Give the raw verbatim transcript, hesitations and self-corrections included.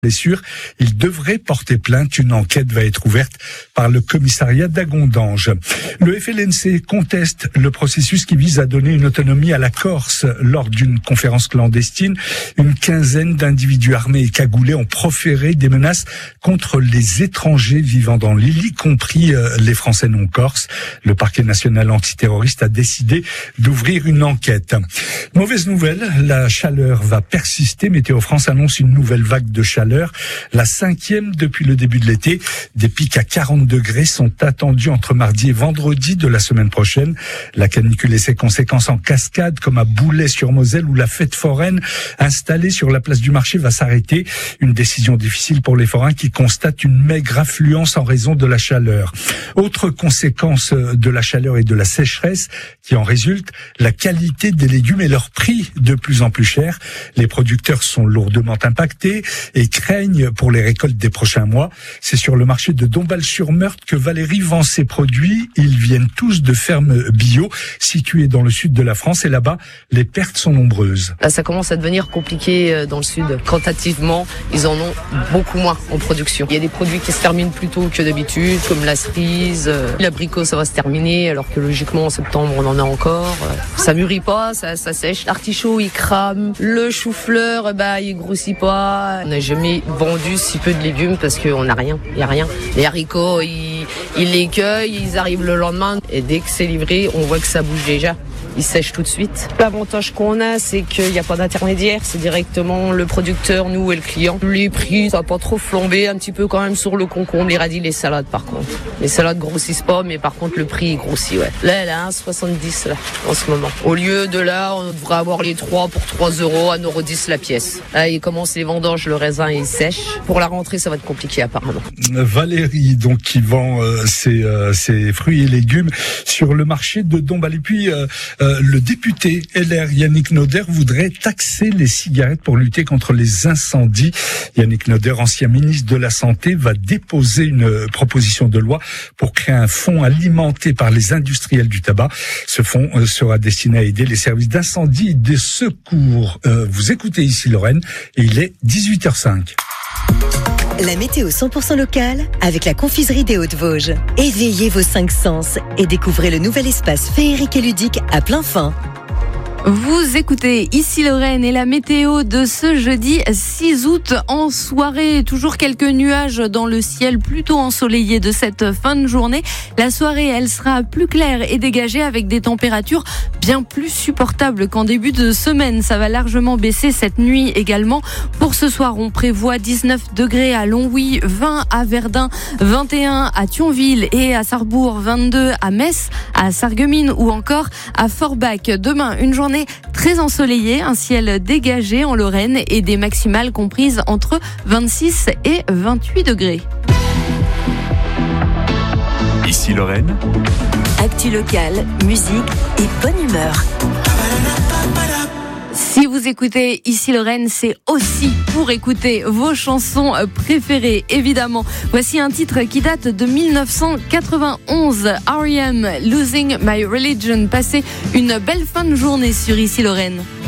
blessure. Il devrait porter plainte. Une enquête va être ouverte par le commissariat d'Agondange. Le F L N C conteste le processus qui vise à donner une autonomie à la Corse. Lors d'une conférence clandestine, une quinzaine d'individus armés et cagoulés ont proféré des menaces contre les étrangers vivant dans l'île, y compris les Français non corses. Le parquet national antiterroriste a décidé d'ouvrir une enquête. Mauvaise nouvelle, la chaleur va persister. Météo France annonce une nouvelle vague de chaleur. La cinquième depuis le début de l'été. Des pics à quarante degrés sont attendus entre mardi et vendredi de la semaine prochaine. La canicule et ses conséquences en cascade, comme à Boulay-sur-Moselle, où la fête foraine installée sur la place du marché va s'arrêter. Une décision difficile pour les forains qui constatent une maigre affluence en raison de la chaleur. Autre conséquence de la chaleur et de la sécheresse qui en résulte, la qualité des légumes et leur prix de plus en plus cher. Les producteurs sont lourdement impactés et craignent pour les récoltes des prochains mois. C'est sur le marché de Dombasle-sur-Meurthe que Valérie vend ses produits. Ils viennent tous de fermes bio situées dans le sud de la France et là-bas, les pertes sont nombreuses. Là, ça commence à devenir compliqué dans le sud. Quantitativement, ils en ont beaucoup moins en production. Il y a des produits qui se terminent plus tôt que d'habitude, comme la cerise. L'abricot, ça va se terminer, alors que logiquement, en septembre, on en a encore. Ça mûrit pas, ça, ça sèche. L'artichaut, il crame. Le chou-fleur, bah, il grossit pas. On n'a jamais vendu si peu de légumes parce qu'on n'a rien. Il n'y a rien. Les haricots, ils, ils les cueillent, ils arrivent le lendemain. Et dès que c'est livré, on voit que ça bouge déjà. Ils sèchent tout de suite. L'avantage qu'on a, c'est qu'il n'y a pas d'intermédiaire. C'est directement le producteur, nous et le client. Les prix, ça n'a pas trop flambé. Un petit peu quand même sur le concombre, les radis, les salades par contre. Les salades grossissent pas, mais par contre le prix il grossit. Ouais. Là, elle a un virgule soixante-dix là, en ce moment. Au lieu de là, on devrait avoir les trois pour trois euros, un euro dix la pièce. Là, il commence les vendanges, le raisin il sèche. Pour la rentrée, ça va être compliqué apparemment. Valérie, donc, qui vend euh, ses, euh, ses fruits et légumes sur le marché de Dombasle. Et puis, euh, Euh, le député L R Yannick Noder voudrait taxer les cigarettes pour lutter contre les incendies. Yannick Noder, ancien ministre de la Santé, va déposer une proposition de loi pour créer un fonds alimenté par les industriels du tabac. Ce fonds euh, sera destiné à aider les services d'incendie et de secours. Euh, vous écoutez ici Lorraine et il est dix-huit heures cinq. La météo cent pour cent locale avec la confiserie des Hautes-Vosges. Éveillez vos cinq sens et découvrez le nouvel espace féerique et ludique à plein fin. Vous écoutez ici Lorraine et la météo de ce jeudi six août en soirée. Toujours quelques nuages dans le ciel plutôt ensoleillé de cette fin de journée. La soirée, elle sera plus claire et dégagée avec des températures bien plus supportables qu'en début de semaine. Ça va largement baisser cette nuit également. Pour ce soir, on prévoit dix-neuf degrés à Longwy, vingt à Verdun, vingt et un à Thionville et à Sarrebourg, vingt-deux à Metz, à Sarreguemines ou encore à Forbach. Demain, une journée très ensoleillée, un ciel dégagé en Lorraine et des maximales comprises entre vingt-six et vingt-huit degrés. Ici Lorraine. Actu locale, musique et bonne humeur. Si vous écoutez ici Lorraine, c'est aussi pour écouter vos chansons préférées, évidemment. Voici un titre qui date de dix-neuf cent quatre-vingt-onze, R E M, Losing My Religion. Passez une belle fin de journée sur ici Lorraine.